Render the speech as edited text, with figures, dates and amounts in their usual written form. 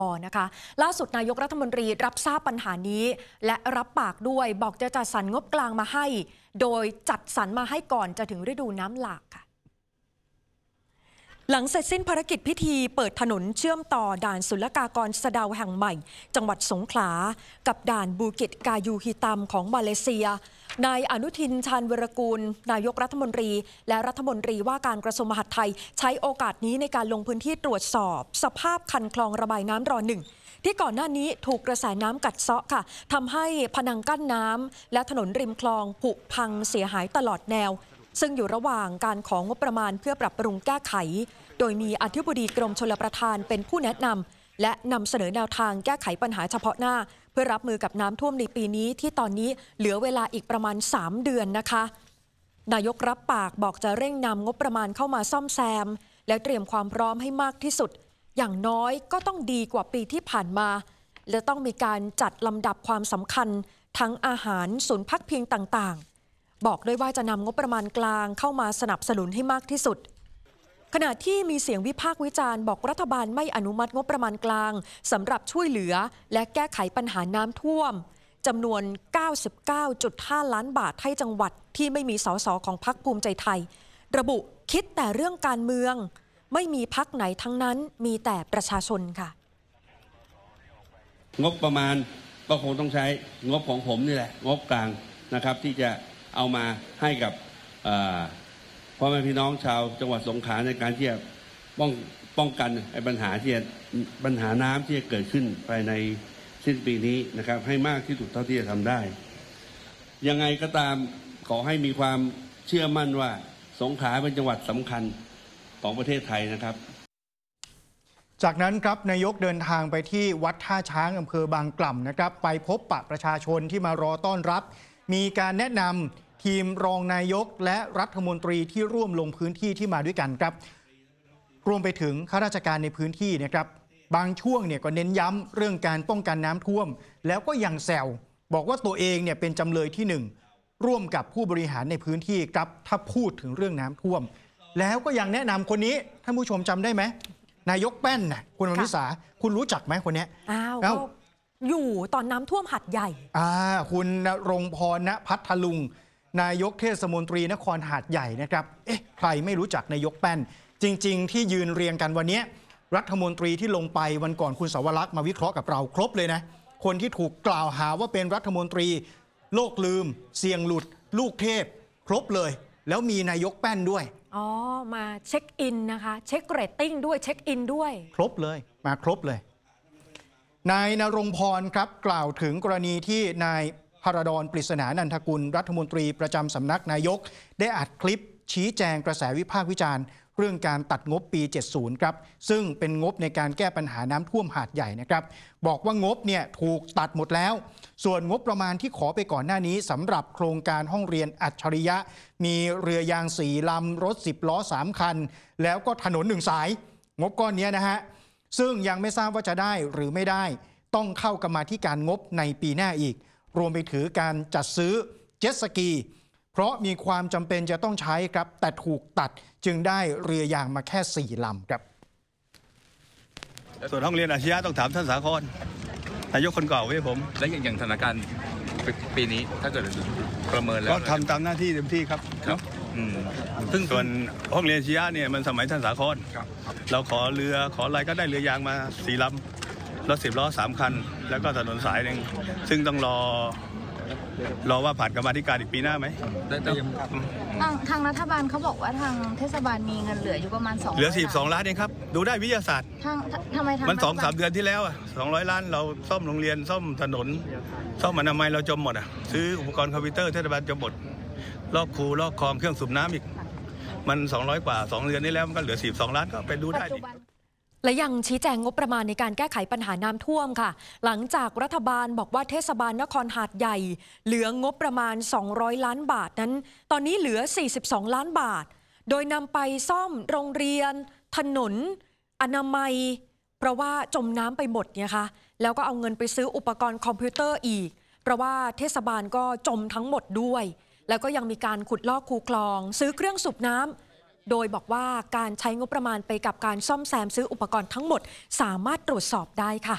นะคะล่าสุดนายกรัฐมนตรีรับทราบปัญหานี้และรับปากด้วยบอกจะจัดสรรงบกลางมาให้โดยจัดสรรมาให้ก่อนจะถึงฤดูน้ำหลากค่ะหลังเสร็จสิ้นภารกิจพิธีเปิดถนนเชื่อมต่อด่านศุลกากรสะเดาแห่งใหม่จังหวัดสงขลากับด่านบูกิตกายูฮิตัมของมาเลเซียนายอนุทินชาญวีรกูลนายกรัฐมนตรีและรัฐมนตรีว่าการกระทรวงมหาดไทยใช้โอกาสนี้ในการลงพื้นที่ตรวจสอบสภาพคันคลองระบายน้ำร.1ที่ก่อนหน้านี้ถูกกระแสน้ำกัดเซาะค่ะทำให้พนังกั้นน้ำและถนนริมคลองผุพังเสียหายตลอดแนวซึ่งอยู่ระหว่างการของงบประมาณเพื่อปรับปรุงแก้ไขโดยมีอธิบดีกรมชลประทานเป็นผู้แนะนำและนำเสนอแนวทางแก้ไขปัญหาเฉพาะหน้าเพื่อรับมือกับน้ำท่วมในปีนี้ที่ตอนนี้เหลือเวลาอีกประมาณ3 เดือนนะคะนายกรับปากบอกจะเร่งนำงบประมาณเข้ามาซ่อมแซมและเตรียมความพร้อมให้มากที่สุดอย่างน้อยก็ต้องดีกว่าปีที่ผ่านมาและต้องมีการจัดลำดับความสำคัญทั้งอาหารศูนย์พักพิงต่างๆบอกด้วยว่าจะนำงบประมาณกลางเข้ามาสนับสนุนให้มากที่สุดขณะที่มีเสียงวิพากษ์วิจารณ์บอกรัฐบาลไม่อนุมัติงบประมาณกลางสำหรับช่วยเหลือและแก้ไขปัญหาน้ำท่วมจำนวน 99.5 ล้านบาทให้จังหวัดที่ไม่มีสสของพรรคภูมิใจไทยระบุคิดแต่เรื่องการเมืองไม่มีพรรคไหนทั้งนั้นมีแต่ประชาชนค่ะงบประมาณก็คงต้องใช้งบของผมนี่แหละงบกลางนะครับที่จะเอามาให้กับพ่อแม่พี่น้องชาวจังหวัดสงขลาในการที่จะป้องกันปัญหาน้ำที่จะเกิดขึ้นภายในสิ้นปีนี้นะครับให้มากที่สุดเท่าที่จะทำได้ยังไงก็ตามขอให้มีความเชื่อมั่นว่าสงขลาเป็นจังหวัดสำคัญของประเทศไทยนะครับจากนั้นครับนายกเดินทางไปที่วัดท่าช้างอำเภอบางกล่ำนะครับไปพบปะประชาชนที่มารอต้อนรับมีการแนะนำทีมรองนายกและรัฐมนตรีที่ร่วมลงพื้นที่ที่มาด้วยกันครับรวมไปถึงข้าราชการในพื้นที่นะครับบางช่วงเนี่ยก็เน้นย้ำเรื่องการป้องกันน้ำท่วมแล้วก็ยังแซวบอกว่าตัวเองเนี่ยเป็นจำเลยที่1ร่วมกับผู้บริหารในพื้นที่ครับถ้าพูดถึงเรื่องน้ำท่วมแล้วก็ยังแนะนำคนนี้ท่านผู้ชมจำได้ไหมนายกแป้นนะคุณวนิษาคุณรู้จักไหมคนนี้อยู่ตอนน้ำท่วมหัดใหญ่คุณณรงค์พร ณ พัทลุงนายกเทศมนตรีนครหาดใหญ่นะครับใครไม่รู้จักนายกแป้นจริงๆที่ยืนเรียงกันวันนี้รัฐมนตรีที่ลงไปวันก่อนคุณสวรักษ์มาวิเคราะห์กับเราครบเลยนะคนที่ถูกกล่าวหาว่าเป็นรัฐมนตรีโลกลืมเสี่ยงหลุดลูกเทพครบเลยแล้วมีนายกแป้นด้วยมาเช็คอินนะคะเช็คเรตติ้งด้วยเช็คอินด้วยครบเลยมาครบเลยนายณรงค์พรครับกล่าวถึงกรณีที่นายพรดร ปริศนานันทกุลรัฐมนตรีประจำสำนักนายกได้อัดคลิปชี้แจงกระแสวิพากษ์วิจารณ์เรื่องการตัดงบปี 70 ครับซึ่งเป็นงบในการแก้ปัญหาน้ำท่วมหาดใหญ่นะครับบอกว่างบเนี่ยถูกตัดหมดแล้วส่วนงบประมาณที่ขอไปก่อนหน้านี้สำหรับโครงการห้องเรียนอัจฉริยะมีเรือยาง4 ลำรถ10 ล้อ3 คันแล้วก็ถนน1 สายงบก้อนนี้นะฮะซึ่งยังไม่ทราบว่าจะได้หรือไม่ได้ต้องเข้ากรรมาธิการงบในปีหน้าอีกรวมไปถึงการจัดซื้อเจ็ตสกีเพราะมีความจำเป็นจะต้องใช้ครับแต่ถูกตัดจึงได้เรือยางมาแค่4 ลำครับส่วนห้องเรียนอาชีพต้องถามท่านสาครนายกคนเก่าไว้ผมและอย่างสถานการณ์ปีนี้ถ้าเกิดประเมินแล้วก็ทำตามหน้าที่เต็มที่ครับซึ่งส่วนห้องเรียนอาชีพเนี่ยมันสมัยท่านสาครเราขอเรือขออะไรก็ได้เรือยางมา4 ลำรถ10 ล้อ3 คันแล้วก็ถนนสายหนึ่งซึ่งต้องรอว่าผ่านกรรมาธิการอีกปีหน้าไหมทางรัฐบาลเขาบอกว่าทางเทศบาลมีเงินเหลืออยู่ประมาณ200 เหลือ42 ล้านเองครับดูได้วิทยาศาสตร์ทำไมมัน2-3 เดือนที่แล้ว200 ล้านเราซ่อมโรงเรียนซ่อมถนนซ่อมอนามัยเราจมหมดซื้ออุปกรณ์คอมพิวเตอร์เทศบาลจมหมดลอกคูลอกคลองเครื่องสูบน้ำอีกมัน200 กว่า2 เดือนนี้แล้วมันก็เหลือ42 ล้านก็ไปดูได้และยังชี้แจงงบประมาณในการแก้ไขปัญหาน้ำท่วมค่ะหลังจากรัฐบาลบอกว่าเทศบาลนครหาดใหญ่เหลืองบประมาณ200 ล้านบาทนั้นตอนนี้เหลือ42 ล้านบาทโดยนำไปซ่อมโรงเรียนถนนอนามัยเพราะว่าจมน้ำไปหมดเนี่ยค่ะแล้วก็เอาเงินไปซื้ออุปกรณ์คอมพิวเตอร์อีกเพราะว่าเทศบาลก็จมทั้งหมดด้วยแล้วก็ยังมีการขุดลอกคูคลองซื้อเครื่องสูบน้ำโดยบอกว่าการใช้งบประมาณไปกับการซ่อมแซมซื้ออุปกรณ์ทั้งหมดสามารถตรวจสอบได้ค่ะ